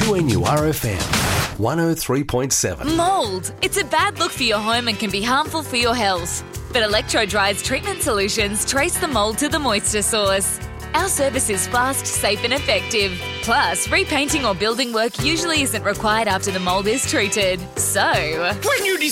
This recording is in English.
2NURFM 103.7. Mold. It's a bad look for your home and can be harmful for your health. But Electro-Dry's treatment solutions trace the mold to the moisture source. Our service is fast, safe and effective. Plus, repainting or building work usually isn't required after the mold is treated. So, when you